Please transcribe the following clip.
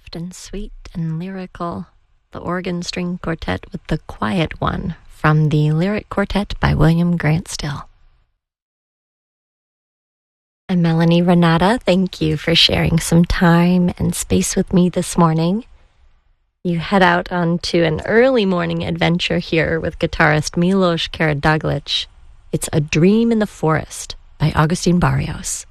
soft and sweet and lyrical, the organ string quartet with The Quiet One from the Lyric Quartet by William Grant Still. I'm Melanie Renata. Thank you for sharing some time and space with me this morning. You head out onto an early morning adventure here with guitarist Milos Karadaglic. It's A Dream in the Forest by Agustin Barrios.